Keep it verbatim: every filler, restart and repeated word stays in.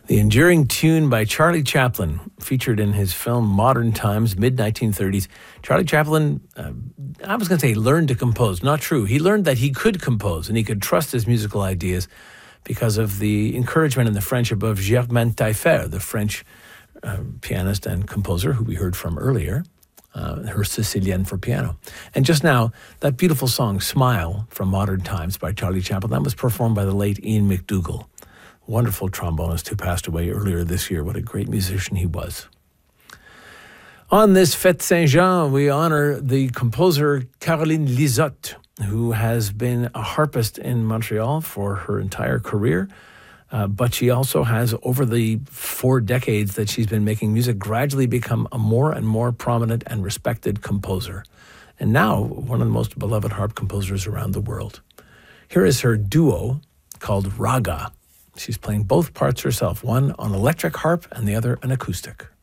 The enduring tune by Charlie Chaplin, featured in his film Modern Times, mid nineteen thirties. Charlie Chaplin, uh, I was going to say learned to compose. Not true. He learned that he could compose and he could trust his musical ideas because of the encouragement and the friendship of Germaine Taillefer, the French uh, pianist and composer who we heard from earlier, uh, her Sicilienne for piano. And just now, that beautiful song, Smile, from Modern Times by Charlie Chaplin, that was performed by the late Ian McDougall. Wonderful trombonist who passed away earlier this year. What a great musician he was. On this Fête Saint-Jean, we honor the composer Caroline Lizotte, who has been a harpist in Montreal for her entire career. Uh, but she also has, over the four decades that she's been making music, gradually become a more and more prominent and respected composer. And now, one of the most beloved harp composers around the world. Here is her duo called Raga. She's playing both parts herself, one on electric harp and the other an acoustic.